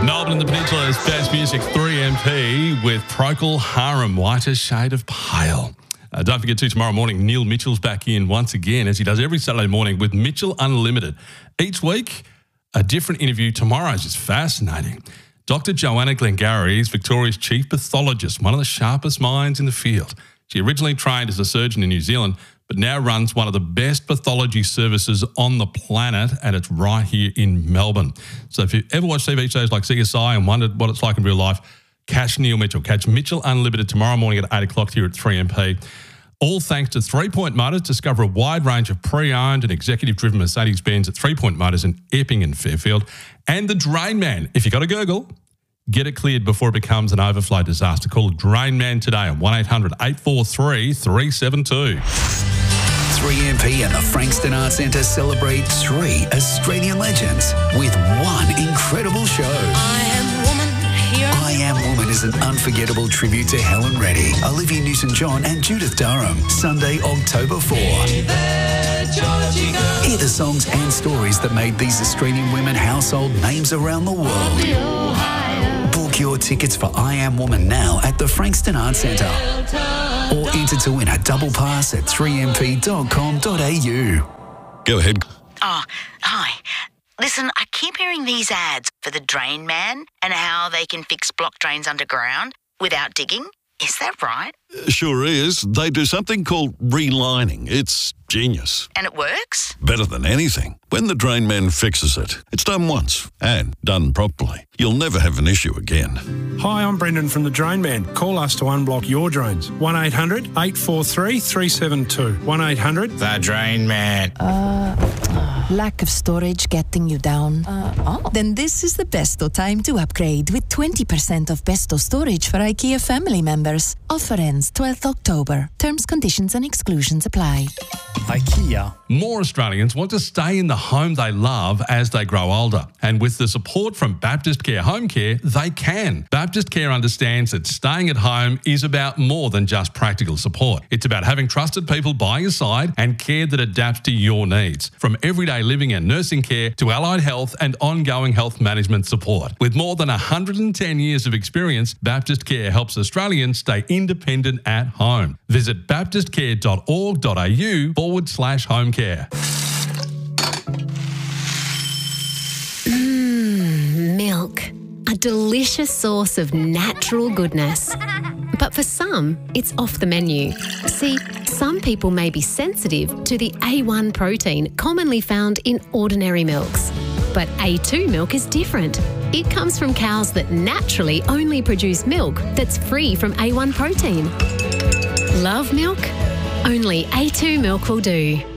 Melbourne and the Peninsula's best music, 3MP with Procol Harum, Whiter Shade of Pale. Don't forget to tomorrow morning, Neil Mitchell's back in once again, as he does every Saturday morning with Mitchell Unlimited. Each week, a different interview. Tomorrow's is fascinating. Dr. Joanna Glengarry is Victoria's chief pathologist, one of the sharpest minds in the field. She originally trained as a surgeon in New Zealand, but now runs one of the best pathology services on the planet, and it's right here in Melbourne. So if you ever watch TV shows like CSI and wondered what it's like in real life, catch Neil Mitchell. Catch Mitchell Unlimited tomorrow morning at 8 o'clock here at 3MP. All thanks to 3 Point Motors. Discover a wide range of pre-owned and executive-driven Mercedes-Benz at 3 Point Motors in Epping and Fairfield. And the Drain Man. If you got a gurgle, get it cleared before it becomes an overflow disaster. Call Drain Man today on 1-800-843-372. 3MP and the Frankston Arts Centre celebrate 3 Australian legends with one incredible show. I Am Woman is an unforgettable tribute to Helen Reddy, Olivia Newton-John and Judith Durham. Sunday, October 4. Hear the songs and stories that made these Australian women household names around the world. Book your tickets for I Am Woman now at the Frankston Arts Centre, or enter to win a double pass at 3mp.com.au. Go ahead. Oh, hi. Listen, I keep hearing these ads for the Drain Man and how they can fix blocked drains underground without digging. Is that right? Sure is. They do something called relining. It's genius. And it works? Better than anything. When the Drain Man fixes it, it's done once and done properly. You'll never have an issue again. Hi, I'm Brendan from the Drain Man. Call us to unblock your drains. 1-800-843-372. 1-800... The Drain Man. Lack of storage getting you down? Then this is the Besto time to upgrade with 20% off Besto storage for IKEA family members. Offer ends 12th October. Terms, conditions and exclusions apply. IKEA. More Australians want to stay in the home they love as they grow older. And with the support from Baptist Care Home Care, they can. Baptist Care understands that staying at home is about more than just practical support. It's about having trusted people by your side and care that adapts to your needs. From everyday living and nursing care to allied health and ongoing health management support. With more than 110 years of experience, Baptist Care helps Australians stay independent at home. Visit baptistcare.org.au/home care. Milk. A delicious source of natural goodness. But for some, it's off the menu. See, some people may be sensitive to the A1 protein commonly found in ordinary milks. But A2 milk is different. It comes from cows that naturally only produce milk that's free from A1 protein. Love milk? Only A2 milk will do.